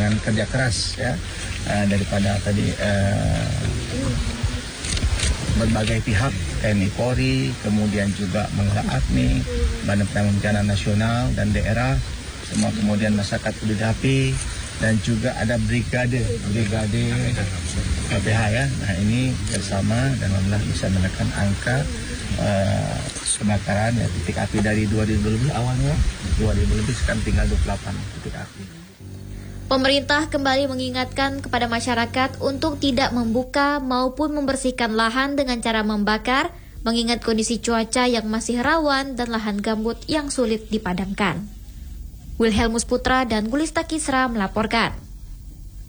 dengan kerja keras ya daripada tadi berbagai pihak, TNI Polri, kemudian juga Mengelola APNI, Badan Penanggulangan Bencana Nasional dan daerah, semua kemudian masyarakat peduli api, dan juga ada brigade KPH ya. Nah ini bersama dan alhamdulillah bisa menekan angka kebakaran ya, titik api dari 2000 lebih awalnya, 2000 lebih sekarang tinggal 28 titik api. Pemerintah kembali mengingatkan kepada masyarakat untuk tidak membuka maupun membersihkan lahan dengan cara membakar, mengingat kondisi cuaca yang masih rawan dan lahan gambut yang sulit dipadamkan. Wilhelmus Putra dan Gulista Kisra melaporkan.